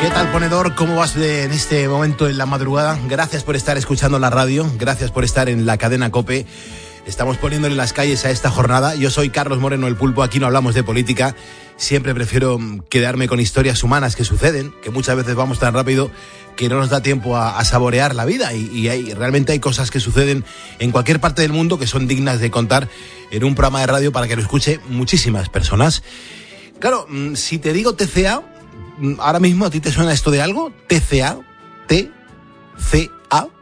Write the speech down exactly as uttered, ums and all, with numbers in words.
¿Qué tal, ponedor? ¿Cómo vas de, en este momento en la madrugada? Gracias por estar escuchando la radio, gracias por estar en la cadena COPE. Estamos poniéndole las calles a esta jornada. Yo soy Carlos Moreno, el Pulpo, aquí no hablamos de política. Siempre prefiero quedarme con historias humanas que suceden, que muchas veces vamos tan rápido que no nos da tiempo a, a saborear la vida. Y, y hay, realmente hay cosas que suceden en cualquier parte del mundo que son dignas de contar en un programa de radio para que lo escuche muchísimas personas. Claro, si te digo T C A, ahora mismo, ¿a ti te suena esto de algo? T C A, T C A.